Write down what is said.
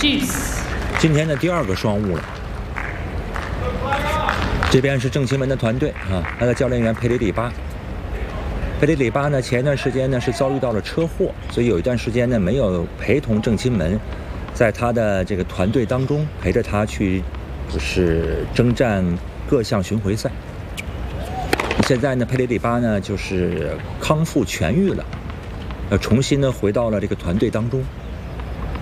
今天的第2个双误了。这边是郑钦文的团队啊，他的教练员佩雷里巴。佩雷里巴呢，前一段时间呢是遭遇到了车祸，所以有一段时间呢没有陪同郑钦文，在他的这个团队当中陪着他去，就是征战各项巡回赛。现在呢，佩雷里巴呢就是康复痊愈了，重新呢回到了这个团队当中。